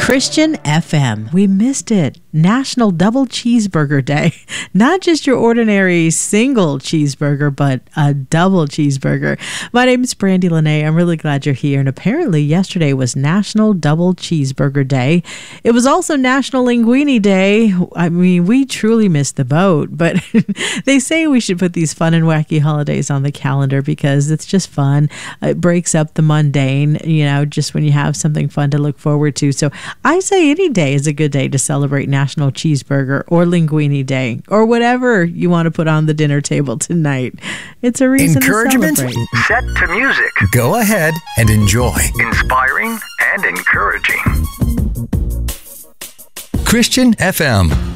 Christian FM. We missed it. National Double Cheeseburger Day. Not just your ordinary single cheeseburger, but a double cheeseburger. My name is Brandy Lene. I'm really glad you're here. And apparently yesterday was National Double Cheeseburger Day. It was also National Linguine Day. I mean, we truly missed the boat, but they say we should put these fun and wacky holidays on the calendar because it's just fun. It breaks up the mundane, just when you have something fun to look forward to. So I say any day is a good day to celebrate National Cheeseburger or Linguine Day or whatever you want to put on the dinner table tonight. It's a reason Encouragement? to celebrate. Set to music. Go ahead and enjoy. Inspiring and encouraging. Christian FM.